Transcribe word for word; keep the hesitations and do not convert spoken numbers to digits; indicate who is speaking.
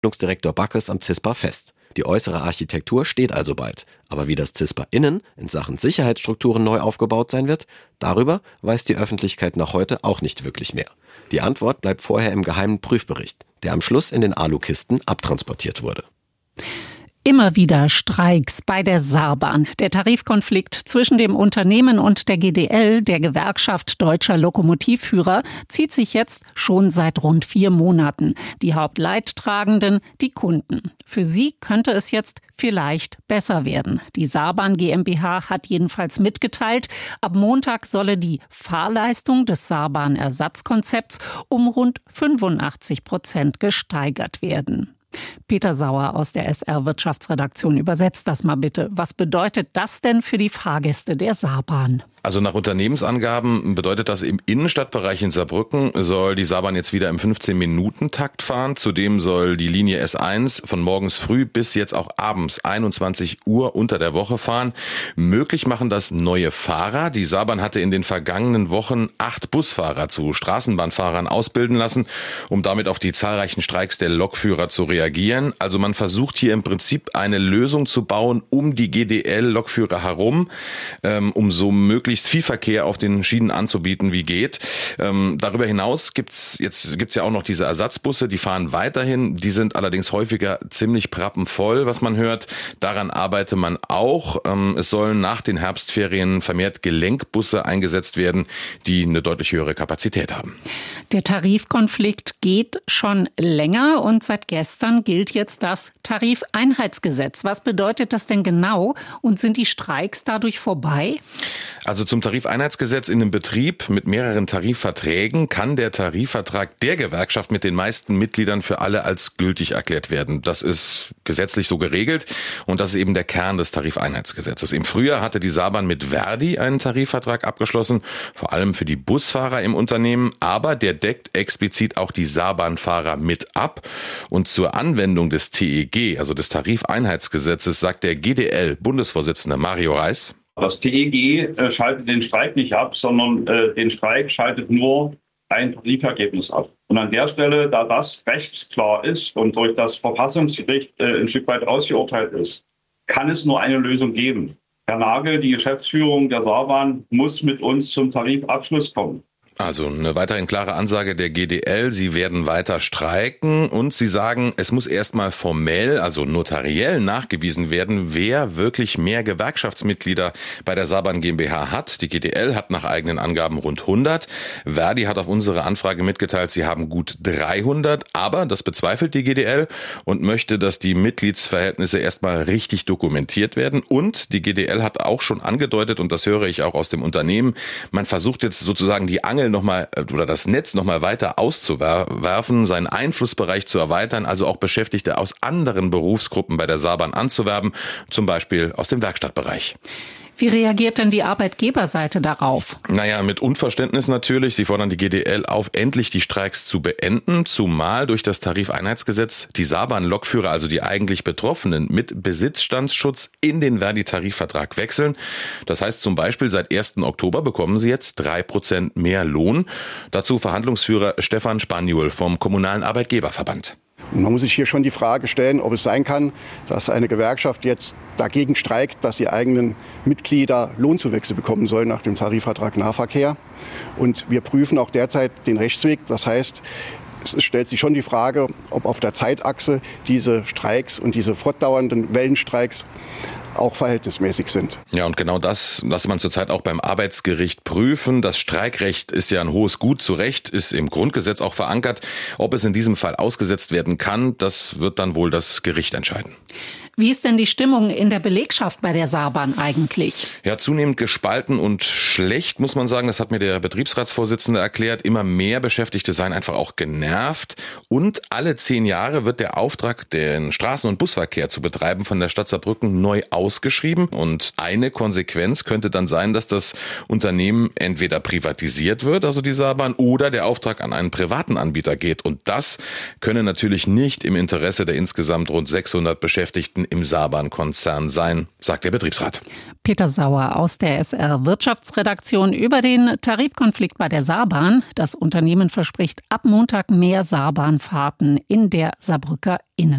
Speaker 1: Entwicklungsdirektor Backes am CISPA fest. Die äußere Architektur steht also bald. Aber wie das CISPA innen in Sachen Sicherheitsstrukturen neu aufgebaut sein wird, darüber weiß die Öffentlichkeit noch heute auch nicht wirklich mehr. Die Antwort bleibt vorher im geheimen Prüfbericht, der am Schluss in den Alukisten abtransportiert wurde.
Speaker 2: Immer wieder Streiks bei der Saarbahn. Der Tarifkonflikt zwischen dem Unternehmen und der G D L, der Gewerkschaft Deutscher Lokomotivführer, zieht sich jetzt schon seit rund vier Monaten. Die Hauptleidtragenden, die Kunden. Für sie könnte es jetzt vielleicht besser werden. Die Saarbahn GmbH hat jedenfalls mitgeteilt, ab Montag solle die Fahrleistung des Saarbahn-Ersatzkonzepts um rund fünfundachtzig Prozent gesteigert werden. Peter Sauer aus der S R-Wirtschaftsredaktion übersetzt das mal bitte. Was bedeutet das denn für die Fahrgäste der Saarbahn?
Speaker 3: Also nach Unternehmensangaben bedeutet das, im Innenstadtbereich in Saarbrücken soll die Saarbahn jetzt wieder im fünfzehn-Minuten-Takt fahren. Zudem soll die Linie S eins von morgens früh bis jetzt auch abends einundzwanzig Uhr unter der Woche fahren. Möglich machen das neue Fahrer. Die Saarbahn hatte in den vergangenen Wochen acht Busfahrer zu Straßenbahnfahrern ausbilden lassen, um damit auf die zahlreichen Streiks der Lokführer zu reagieren. Also man versucht hier im Prinzip eine Lösung zu bauen um die G D L-Lokführer herum, ähm, um so möglich viel Verkehr auf den Schienen anzubieten, wie geht. Ähm, darüber hinaus gibt's jetzt gibt's ja auch noch diese Ersatzbusse, die fahren weiterhin. Die sind allerdings häufiger ziemlich prappenvoll, was man hört. Daran arbeite man auch. Ähm, es sollen nach den Herbstferien vermehrt Gelenkbusse eingesetzt werden, die eine deutlich höhere Kapazität haben.
Speaker 2: Der Tarifkonflikt geht schon länger und seit gestern gilt jetzt das Tarifeinheitsgesetz. Was bedeutet das denn genau und sind die Streiks dadurch vorbei?
Speaker 3: Also zum Tarifeinheitsgesetz in einem Betrieb mit mehreren Tarifverträgen kann der Tarifvertrag der Gewerkschaft mit den meisten Mitgliedern für alle als gültig erklärt werden. Das ist gesetzlich so geregelt und das ist eben der Kern des Tarifeinheitsgesetzes. Im Frühjahr hatte die Saarbahn mit Verdi einen Tarifvertrag abgeschlossen, vor allem für die Busfahrer im Unternehmen, aber der deckt explizit auch die Saarbahnfahrer mit ab. Und zur Anwendung des T E G, also des Tarifeinheitsgesetzes, sagt der G D L-Bundesvorsitzende Mario Reis:
Speaker 4: Das T E G äh, schaltet den Streik nicht ab, sondern äh, den Streik schaltet nur ein Tarifergebnis ab. Und an der Stelle, da das rechtsklar ist und durch das Verfassungsgericht äh, ein Stück weit ausgeurteilt ist, kann es nur eine Lösung geben. Herr Nagel, die Geschäftsführung der Saarbahn, muss mit uns zum Tarifabschluss kommen.
Speaker 3: Also eine weiterhin klare Ansage der G D L, sie werden weiter streiken und sie sagen, es muss erstmal formell, also notariell nachgewiesen werden, wer wirklich mehr Gewerkschaftsmitglieder bei der Saarbahn GmbH hat. Die G D L hat nach eigenen Angaben rund hundert. Verdi hat auf unsere Anfrage mitgeteilt, sie haben gut dreihundert, aber das bezweifelt die G D L und möchte, dass die Mitgliedsverhältnisse erstmal richtig dokumentiert werden. Und die G D L hat auch schon angedeutet, und das höre ich auch aus dem Unternehmen, man versucht jetzt sozusagen die Angel noch mal oder das Netz noch mal weiter auszuwerfen, seinen Einflussbereich zu erweitern, also auch Beschäftigte aus anderen Berufsgruppen bei der Saarbahn anzuwerben, zum Beispiel aus dem Werkstattbereich.
Speaker 2: Wie reagiert denn die Arbeitgeberseite darauf?
Speaker 3: Naja, mit Unverständnis natürlich. Sie fordern die G D L auf, endlich die Streiks zu beenden, zumal durch das Tarifeinheitsgesetz die Saarbahn-Lokführer, also die eigentlich Betroffenen, mit Besitzstandsschutz in den Verdi-Tarifvertrag wechseln. Das heißt zum Beispiel, seit ersten Oktober bekommen sie jetzt drei Prozent mehr Lohn. Dazu Verhandlungsführer Stefan Spaniol vom Kommunalen Arbeitgeberverband.
Speaker 5: Und man muss sich hier schon die Frage stellen, ob es sein kann, dass eine Gewerkschaft jetzt dagegen streikt, dass die eigenen Mitglieder Lohnzuwächse bekommen sollen nach dem Tarifvertrag Nahverkehr. Und wir prüfen auch derzeit den Rechtsweg. Das heißt, es stellt sich schon die Frage, ob auf der Zeitachse diese Streiks und diese fortdauernden Wellenstreiks auch verhältnismäßig sind.
Speaker 3: Ja, und genau das lässt man zurzeit auch beim Arbeitsgericht prüfen. Das Streikrecht ist ja ein hohes Gut, zu Recht, ist im Grundgesetz auch verankert. Ob es in diesem Fall ausgesetzt werden kann, das wird dann wohl das Gericht entscheiden.
Speaker 2: Wie ist denn die Stimmung in der Belegschaft bei der Saarbahn eigentlich?
Speaker 3: Ja, zunehmend gespalten und schlecht, muss man sagen. Das hat mir der Betriebsratsvorsitzende erklärt. Immer mehr Beschäftigte seien einfach auch genervt. Und alle zehn Jahre wird der Auftrag, den Straßen- und Busverkehr zu betreiben, von der Stadt Saarbrücken neu ausgeschrieben. Und eine Konsequenz könnte dann sein, dass das Unternehmen entweder privatisiert wird, also die Saarbahn, oder der Auftrag an einen privaten Anbieter geht. Und das könne natürlich nicht im Interesse der insgesamt rund sechshundert Beschäftigten im Saarbahn-Konzern sein, sagt der Betriebsrat.
Speaker 2: Peter Sauer aus der S R-Wirtschaftsredaktion über den Tarifkonflikt bei der Saarbahn. Das Unternehmen verspricht ab Montag mehr Saarbahnfahrten in der Saarbrücker Innenstadt.